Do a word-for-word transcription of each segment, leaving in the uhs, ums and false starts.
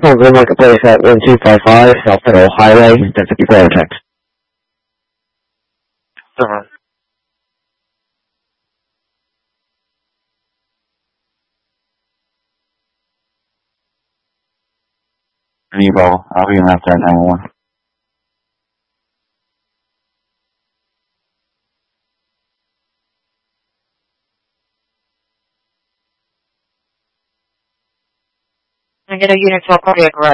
Pilgrim Marketplace at one two five five South Federal Highway, ten fifty-four text. Silver. Evo, I'll be left at nine one. I get a unit to a cardiac arrest.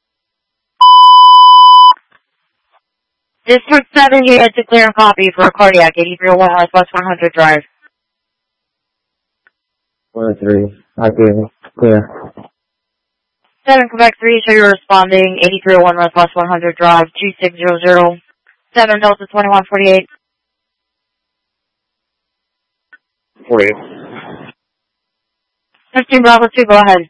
District seven, you had to clear a copy for a cardiac, eighty-three oh one Northwest one hundred Drive. one three, clear. Clear. seven, Quebec three, so you're responding, eighty-three oh one Northwest one hundred Drive, two six zero zero. seven, Delta twenty-one forty-eight. forty-eight. fifteen, Bravo two, go ahead.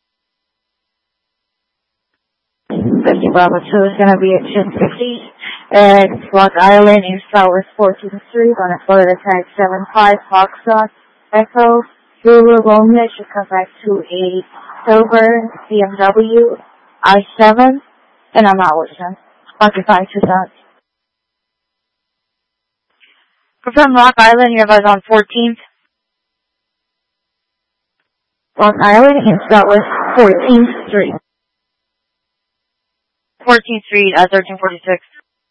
fifteen Bravo two is going to be at ten fifty at Rock Island in Southwest fourteenth Street on a photo tag seven five Foxtrot Echo Zulu Romeo should come back to a silver B M W i seven, and I'm out with him. Occupy two thousand. Confirm Rock Island, you have us on fourteenth. Rock Island in Southwest fourteenth Street. fourteenth Street at thirteen forty-six.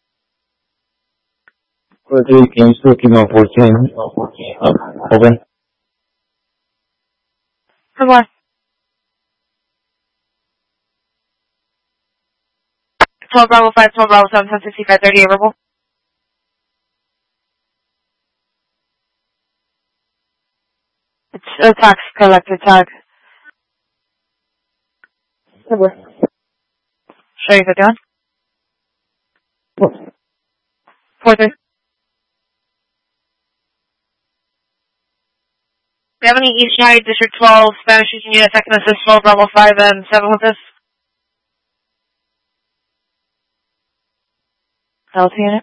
one three, can you still keep on fourteen? Uh, open. Come on. twelve Bravo five, twelve Bravo seven, ten sixty-five thirty, available. It's a tax collector tag. Silver. Show you the gun. Four three. Do you have any East Side District twelve Spanish speaking unit second assist twelve Bravo five and seven with this? Delta unit.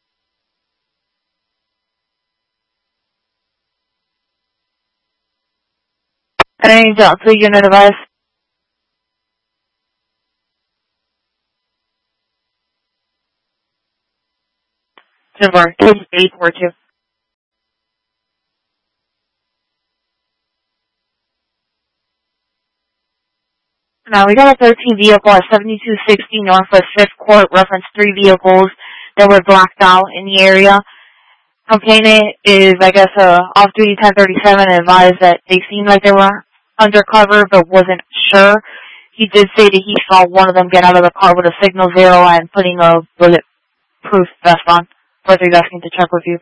Any Delta unit device? Silver, eight four two. Now, we got a thirteen vehicle at seventy-two sixty Northwest fifth Court, reference three vehicles that were blacked out in the area. Complainant is, I guess, uh, off-duty ten thirty-seven and advised that they seemed like they were undercover but wasn't sure. He did say that he saw one of them get out of the car with a signal zero and putting a bulletproof vest on. Further, he's asking to check with you.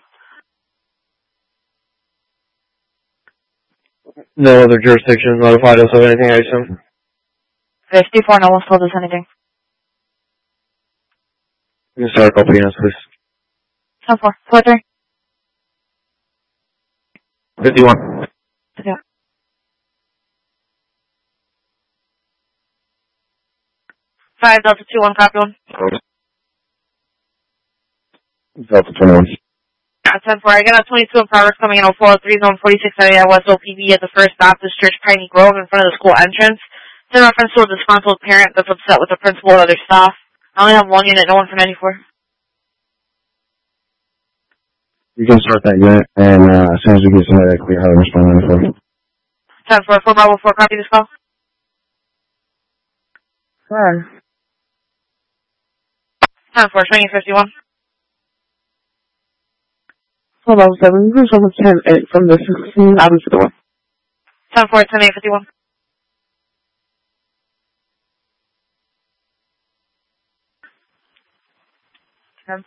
No other jurisdictions notified us of anything, I assume? fifty-four, no one's told us anything. You can start copying us, please. ten four, four three. fifty-one. Yeah. five, Delta two one, copy one. Delta twenty-one. At ten four, I got a twenty-two in progress coming in on four oh three, zone forty-six area West O P B at the First Baptist Church, Piney Grove, in front of the school entrance. It's in reference to a disgruntled parent that's upset with the principal and other staff. I only have one unit, no one from ninety-four. You can start that unit, and uh, as soon as we get somebody that clear, how to respond to ninety-four. ten four, four Bravo four, copy this call. Run. ten four, swinging fifty-one. Hold on, seven. Here's over ten eight from the sixteen out of the door. ten four, ten eight, fifty-one. ten.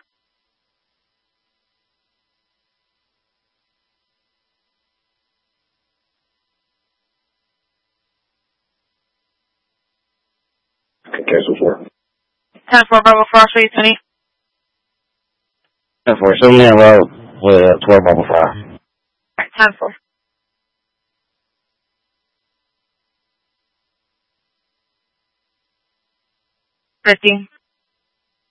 Cancel four. ten four, Bravo four, I'll show you Tony. ten four, so yeah, well, with uh, twelve Bravo five. ten four. fifteen.